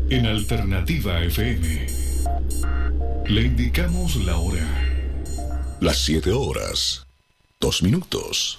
En Alternativa FM le indicamos la hora. Las 7 horas, 2 minutos.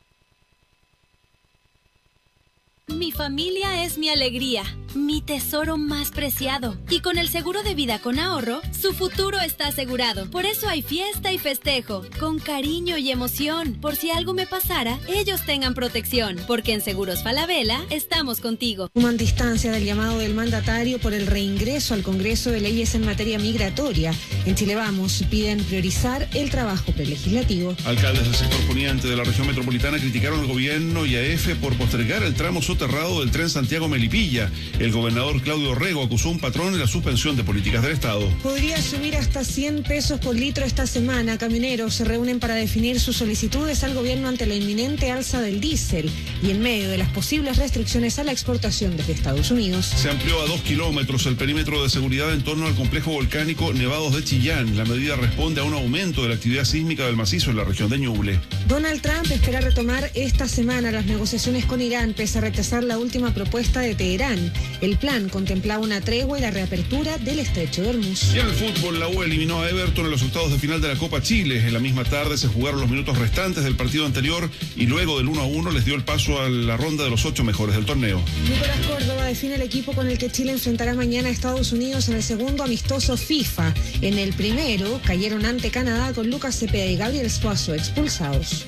Mi familia es mi alegría, mi tesoro más preciado. Y con el seguro de vida con ahorro, su futuro está asegurado. Por eso hay fiesta y festejo, con cariño y emoción. Por si algo me pasara, ellos tengan protección. Porque en Seguros Falabella estamos contigo. Toman distancia del llamado del mandatario por el reingreso al Congreso de leyes en materia migratoria. En Chile Vamos piden priorizar el trabajo prelegislativo. Alcaldes del sector poniente de la región metropolitana criticaron al gobierno y a EFE por postergar el tramo soterrado del tren Santiago-Melipilla. El gobernador Claudio Rego acusó a un patrón de la suspensión de políticas del Estado. Podría subir hasta 100 pesos por litro esta semana. Camioneros se reúnen para definir sus solicitudes al gobierno ante la inminente alza del diésel y en medio de las posibles restricciones a la exportación desde Estados Unidos. Se amplió a 2 kilómetros el perímetro de seguridad en torno al complejo volcánico Nevados de Chillán. La medida responde a un aumento de la actividad sísmica del macizo en la región de Ñuble. Donald Trump espera retomar esta semana las negociaciones con Irán pese a rechazar la última propuesta de Teherán. El plan contemplaba una tregua y la reapertura del estrecho de Hormuz. Y en el fútbol, la U eliminó a Everton en los octavos de final de la Copa Chile. En la misma tarde se jugaron los minutos restantes del partido anterior y luego del 1-1 les dio el paso a la ronda de los 8 mejores del torneo. Nicolás Córdoba define el equipo con el que Chile enfrentará mañana a Estados Unidos en el segundo amistoso FIFA. En el primero cayeron ante Canadá con Lucas Cepeda y Gabriel Suazo expulsados.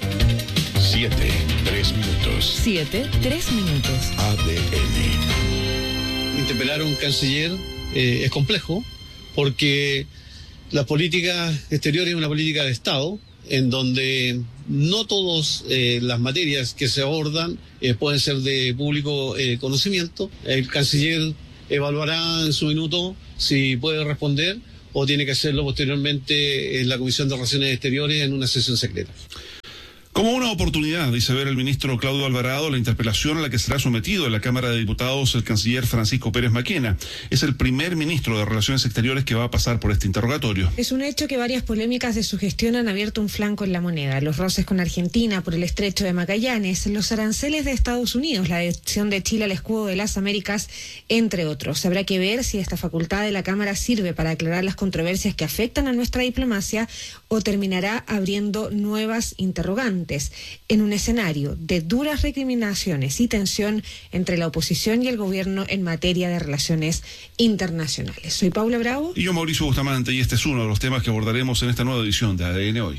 7, 3 minutos. 7, 3 minutos. ADN. Interpelar a un canciller es complejo porque la política exterior es una política de Estado en donde no todas las materias que se abordan pueden ser de público conocimiento. El canciller evaluará en su minuto si puede responder o tiene que hacerlo posteriormente en la Comisión de Relaciones Exteriores en una sesión secreta. Como una oportunidad, dice ver el ministro Claudio Alvarado, la interpelación a la que será sometido en la Cámara de Diputados el canciller Francisco Pérez Maquena. Es el primer ministro de Relaciones Exteriores que va a pasar por este interrogatorio. Es un hecho que varias polémicas de su gestión han abierto un flanco en la moneda. Los roces con Argentina por el estrecho de Magallanes, los aranceles de Estados Unidos, la adhesión de Chile al escudo de las Américas, entre otros. Habrá que ver si esta facultad de la Cámara sirve para aclarar las controversias que afectan a nuestra diplomacia o terminará abriendo nuevas interrogantes en un escenario de duras recriminaciones y tensión entre la oposición y el gobierno en materia de relaciones internacionales. Soy Paula Bravo. Y yo, Mauricio Bustamante, y este es uno de los temas que abordaremos en esta nueva edición de ADN Hoy.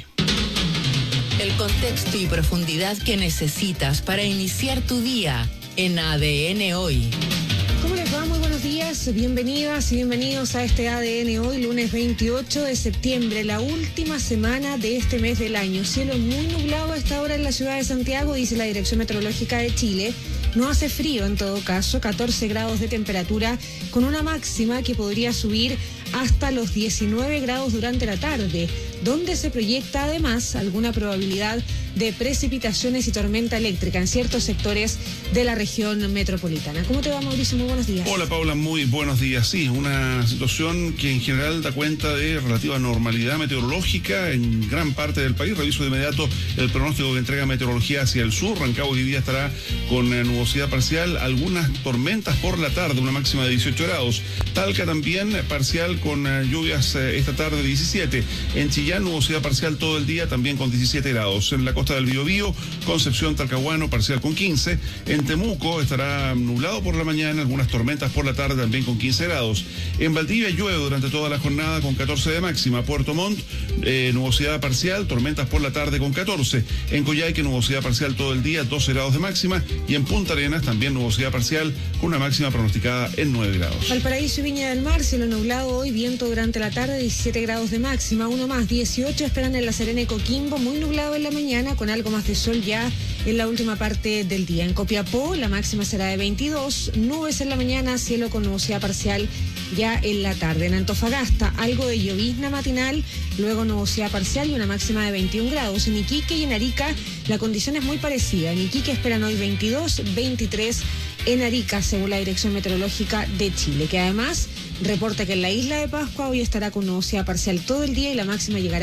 El contexto y profundidad que necesitas para iniciar tu día en ADN Hoy. ¿Cómo les va? Muy buenos días, bienvenidas y bienvenidos a este ADN Hoy, lunes 28 de septiembre, la última semana de este mes del año. Cielo muy nublado a esta hora en la ciudad de Santiago, dice la Dirección Meteorológica de Chile. No hace frío en todo caso, 14 grados de temperatura con una máxima que podría subir hasta los 19 grados durante la tarde, donde se proyecta además alguna probabilidad de precipitaciones y tormenta eléctrica en ciertos sectores de la región metropolitana. ¿Cómo te va, Mauricio? Muy buenos días. Hola, Paula, muy buenos días. Sí, una situación que en general da cuenta de relativa normalidad meteorológica en gran parte del país. Reviso de inmediato el pronóstico que entrega Meteorología hacia el sur. Rancagua hoy día estará con nubosidad parcial, algunas tormentas por la tarde, una máxima de 18 grados. Talca también parcial con lluvias esta tarde 17. En Chillán, nubosidad parcial todo el día, también con 17 grados. En la costa del Biobío, Concepción, Talcahuano, parcial con 15. En Temuco estará nublado por la mañana, algunas tormentas por la tarde también con 15 grados. En Valdivia llueve durante toda la jornada con 14 de máxima. Puerto Montt, nubosidad parcial, tormentas por la tarde con 14. En Coyhaique, nubosidad parcial todo el día, 12 grados de máxima. Y en Punta Arenas también nubosidad parcial con una máxima pronosticada en 9 grados. Valparaíso y Viña del Mar, cielo nublado hoy, viento durante la tarde, 17 grados de máxima. Uno más, 18 esperan en La Serena y Coquimbo, muy nublado en la mañana con algo más de sol ya en la última parte del día. En Copiapó la máxima será de 22, nubes en la mañana, cielo con nubosidad parcial ya en la tarde. En Antofagasta algo de llovizna matinal, luego nubosidad parcial y una máxima de 21 grados. En Iquique y en Arica la condición es muy parecida. En Iquique esperan hoy 22, 23 en Arica, según la Dirección Meteorológica de Chile, que además reporta que en la isla de Pascua hoy estará con nubosidad parcial todo el día y la máxima llegará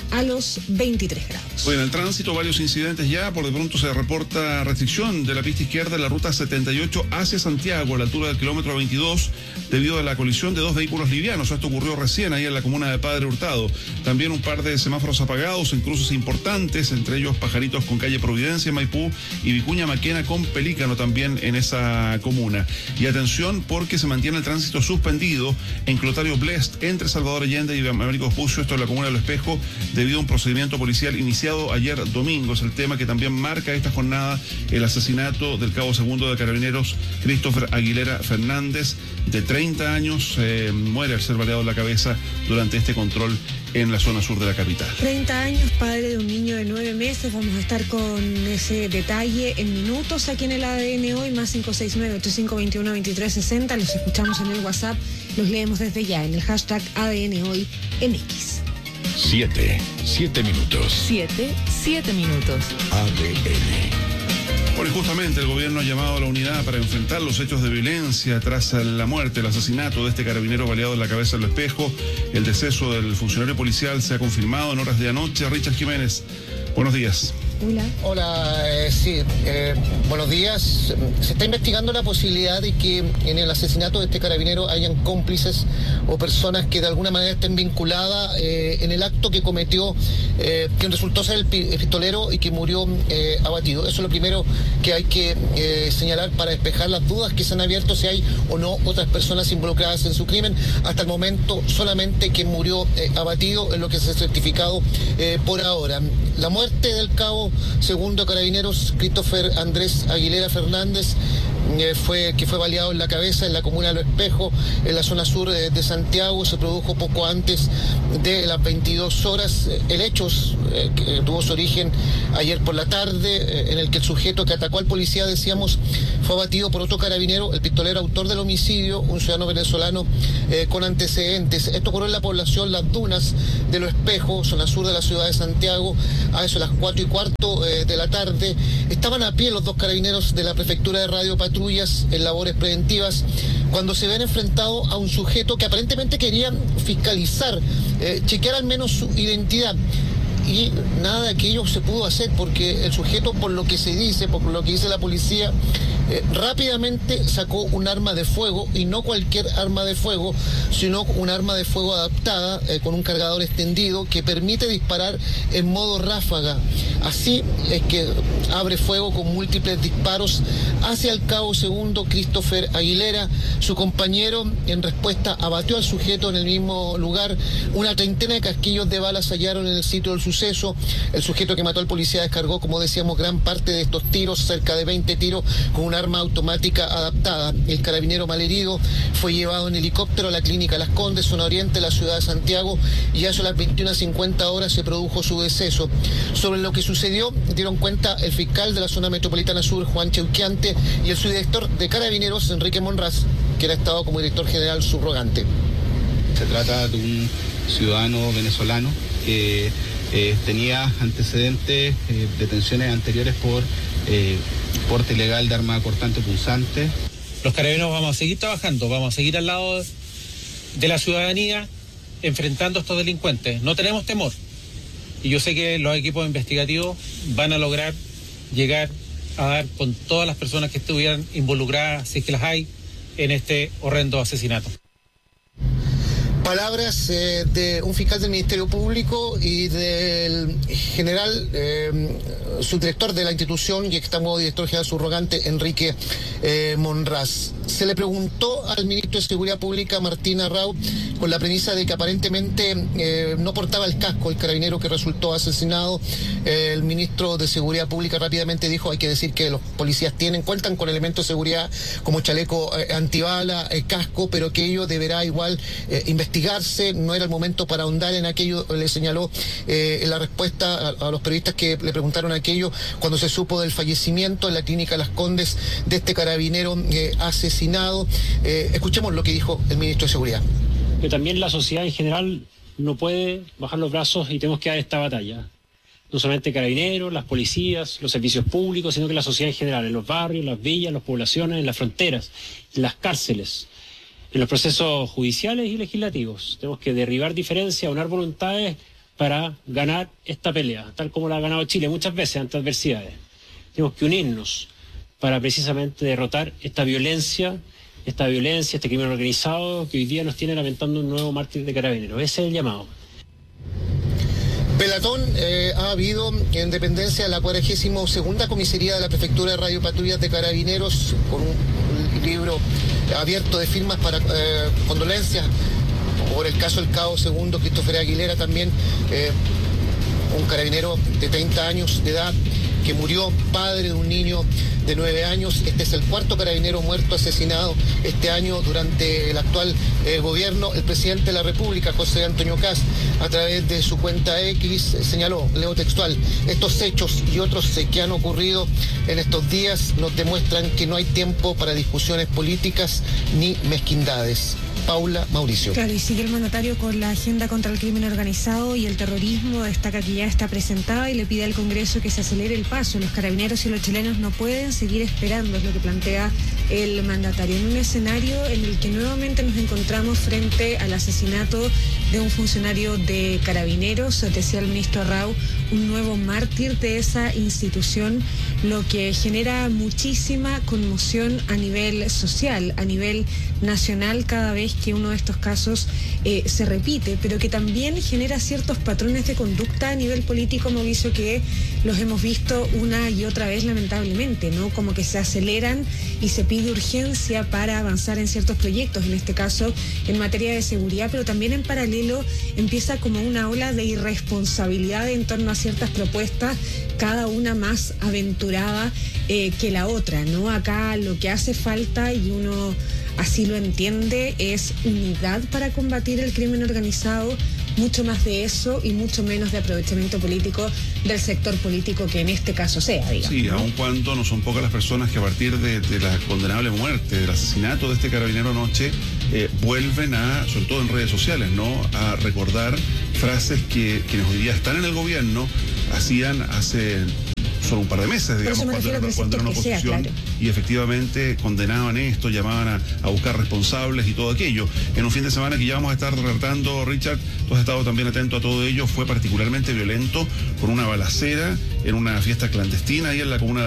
a los 23 grados. Bueno, en el tránsito varios incidentes ya. Por de pronto se reporta restricción de la pista izquierda en la ruta 78 hacia Santiago, a la altura del kilómetro 22, debido a la colisión de dos vehículos livianos. Esto ocurrió recién ahí en la comuna de Padre Hurtado. También un par de semáforos apagados en cruces importantes, entre ellos Pajaritos con calle Providencia, Maipú, y Vicuña Maquena con Pelícano también en esa comuna. Y atención porque se mantiene el tránsito suspendido en Clotario Blest entre Salvador Allende y Américo Vespucio, esto en la comuna de Lo Espejo, debido a un procedimiento policial iniciado ayer domingo. Es el tema que también marca esta jornada, el asesinato del cabo segundo de Carabineros Christopher Aguilera Fernández, de 30 años, muere al ser baleado en la cabeza durante este control en la zona sur de la capital. 30 años, padre de un niño de 9 meses. Vamos a estar con ese detalle en minutos aquí en el ADN hoy, más 569-8521-2360. Los escuchamos en el WhatsApp, los leemos desde ya en el hashtag ADN hoy en X. 7 minutos. 7 minutos. ADN. Bueno, y justamente el gobierno ha llamado a la unidad para enfrentar los hechos de violencia tras la muerte, el asesinato de este carabinero baleado en la cabeza en Lo Espejo. El deceso del funcionario policial se ha confirmado en horas de anoche. Richard Jiménez, buenos días. Hola, buenos días. Se está investigando la posibilidad de que en el asesinato de este carabinero hayan cómplices o personas que de alguna manera estén vinculadas en el acto que cometió quien resultó ser el pistolero y que murió abatido. Eso es lo primero que hay que señalar para despejar las dudas que se han abierto, si hay o no otras personas involucradas en su crimen. Hasta el momento solamente quien murió abatido es lo que se ha certificado por ahora. La muerte del cabo segundo de Carabineros Christopher Andrés Aguilera Fernández que fue baleado en la cabeza en la comuna de Lo Espejo, en la zona sur de Santiago. Se produjo poco antes de las 22 horas. El hecho que tuvo su origen ayer por la tarde, en el que el sujeto que atacó al policía, decíamos, fue abatido por otro carabinero, el pistolero autor del homicidio, un ciudadano venezolano con antecedentes. Esto ocurrió en la población Las Dunas de Lo Espejo, zona sur de la ciudad de Santiago, a eso las 4:15 de la tarde. Estaban a pie los dos carabineros de la prefectura de Radio Patrullas en labores preventivas cuando se ven enfrentados a un sujeto que aparentemente quería fiscalizar, chequear al menos su identidad. Y nada de aquello se pudo hacer porque el sujeto, por lo que se dice, por lo que dice la policía, rápidamente sacó un arma de fuego, y no cualquier arma de fuego, sino un arma de fuego adaptada con un cargador extendido que permite disparar en modo ráfaga. Así es que abre fuego con múltiples disparos hacia el cabo segundo Christopher Aguilera. Su compañero, en respuesta, abatió al sujeto en el mismo lugar. Una treintena de casquillos de balas hallaron en el sitio del suceso. El sujeto que mató al policía descargó, como decíamos, gran parte de estos tiros, cerca de 20 tiros, con un arma automática adaptada. El carabinero malherido fue llevado en helicóptero a la clínica Las Condes, zona oriente de la ciudad de Santiago, y a eso a las 21:50 horas se produjo su deceso. Sobre lo que sucedió dieron cuenta el fiscal de la zona metropolitana sur, Juan Cheuquiante, y el subdirector de Carabineros, Enrique Monraz, que era estado como director general subrogante. Se trata de un ciudadano venezolano que tenía antecedentes, detenciones anteriores por porte ilegal de arma cortante punzante. Los carabineros vamos a seguir trabajando, vamos a seguir al lado de la ciudadanía enfrentando a estos delincuentes. No tenemos temor, y yo sé que los equipos investigativos van a lograr llegar a dar con todas las personas que estuvieran involucradas, si es que las hay, en este horrendo asesinato. Palabras de un fiscal del Ministerio Público y del general subdirector de la institución, y que está como director general subrogante, Enrique Monraz. Se le preguntó al ministro de Seguridad Pública, Martín Arrau, con la premisa de que aparentemente no portaba el casco el carabinero que resultó asesinado. El ministro de Seguridad Pública rápidamente dijo: hay que decir que los policías cuentan con elementos de seguridad como chaleco antibala, casco, pero que ello deberá igual investigarse. No era el momento para ahondar en aquello, le señaló en la respuesta a los periodistas que le preguntaron aquello cuando se supo del fallecimiento en la clínica Las Condes de este carabinero asesinado. Escuchemos lo que dijo el ministro de Seguridad. Que también la sociedad en general no puede bajar los brazos y tenemos que dar esta batalla. No solamente carabineros, las policías, los servicios públicos, sino que la sociedad en general, en los barrios, las villas, las poblaciones, en las fronteras, en las cárceles, en los procesos judiciales y legislativos. Tenemos que derribar diferencias, aunar voluntades para ganar esta pelea, tal como la ha ganado Chile muchas veces ante adversidades. Tenemos que unirnos para precisamente derrotar esta violencia, este crimen organizado que hoy día nos tiene lamentando un nuevo mártir de Carabineros. Ese es el llamado. Pelatón ha habido en dependencia de la 42ª Comisaría de la Prefectura de Radio Patrullas de Carabineros, con un libro abierto de firmas para condolencias por el caso del cabo segundo Christopher Aguilera, también un carabinero de 30 años de edad que murió, padre de un niño de 9 años. Este es el cuarto carabinero muerto, asesinado este año durante el actual gobierno. El presidente de la República, José Antonio Kast, a través de su cuenta X, señaló, leo textual: estos hechos y otros que han ocurrido en estos días nos demuestran que no hay tiempo para discusiones políticas ni mezquindades. Paula Mauricio. Claro, y sigue el mandatario con la agenda contra el crimen organizado y el terrorismo. Destaca que ya está presentada y le pide al Congreso que se acelere el paso. Los carabineros y los chilenos no pueden seguir esperando, es lo que plantea el mandatario, en un escenario en el que nuevamente nos encontramos frente al asesinato de un funcionario de Carabineros. Decía el ministro Arrau, un nuevo mártir de esa institución, lo que genera muchísima conmoción a nivel social, a nivel nacional, cada vez que uno de estos casos se repite, pero que también genera ciertos patrones de conducta a nivel político, Mauricio, que los hemos visto una y otra vez lamentablemente, ¿no? Como que se aceleran y se pide urgencia para avanzar en ciertos proyectos, en este caso en materia de seguridad, pero también en paralelo empieza como una ola de irresponsabilidad en torno a ciertas propuestas, cada una más aventurada que la otra, ¿no? Acá lo que hace falta, y uno así lo entiende, es unidad para combatir el crimen organizado, mucho más de eso y mucho menos de aprovechamiento político del sector político que en este caso sea, digamos. Sí, aun cuando no son pocas las personas que a partir de la condenable muerte, del asesinato de este carabinero anoche, vuelven a, sobre todo en redes sociales, ¿no?, a recordar frases que quienes hoy día están en el gobierno hacían hace solo un par de meses, digamos, cuando eran oposición, claro, y efectivamente condenaban esto, llamaban a buscar responsables y todo aquello. En un fin de semana que ya vamos a estar relatando, Richard, tú has estado también atento a todo ello, fue particularmente violento, con una balacera en una fiesta clandestina ahí en la comuna